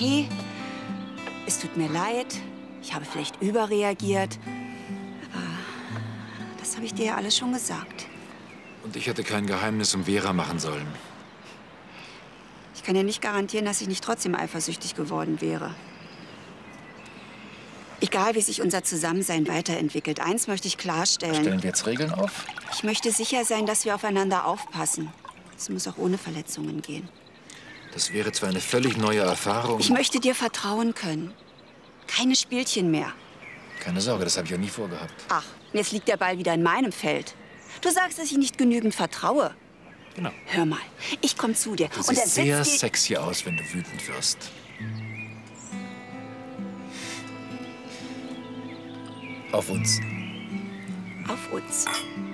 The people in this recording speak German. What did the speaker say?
okay. Es tut mir leid. Ich habe vielleicht überreagiert. Aber das habe ich dir ja alles schon gesagt. Und ich hätte kein Geheimnis um Vera machen sollen. Ich kann ja nicht garantieren, dass ich nicht trotzdem eifersüchtig geworden wäre. Egal, wie sich unser Zusammensein weiterentwickelt, eins möchte ich klarstellen. Stellen wir jetzt Regeln auf? Ich möchte sicher sein, dass wir aufeinander aufpassen. Es muss auch ohne Verletzungen gehen. Das wäre zwar eine völlig neue Erfahrung. Ich möchte dir vertrauen können. Keine Spielchen mehr. Keine Sorge, das habe ich ja nie vorgehabt. Ach, jetzt liegt der Ball wieder in meinem Feld. Du sagst, dass ich nicht genügend vertraue. Genau. Hör mal, ich komme zu dir. Du siehst sehr sexy aus, wenn du wütend wirst. Auf uns. Auf uns.